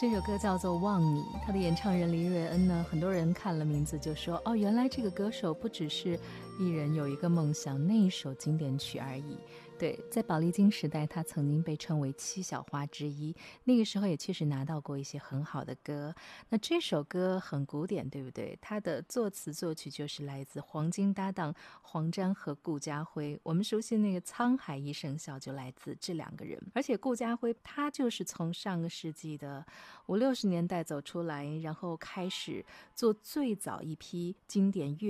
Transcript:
这首歌叫做《忘你》，他的演唱人黎瑞恩呢，很多人看了名字就说，哦，原来这个歌手不只是一人有一个梦想，那一首经典曲而已。对，在宝丽金时代，他曾经被称为七小花之一，那个时候也确实拿到过一些很好的歌。那这首歌很古典，对不对？它的作词作曲就是来自黄金搭档黄沾和顾嘉辉，我们熟悉那个沧海一声笑就来自这两个人。而且顾嘉辉他就是从上个世纪的50、60年代走出来，然后开始做最早一批经典乐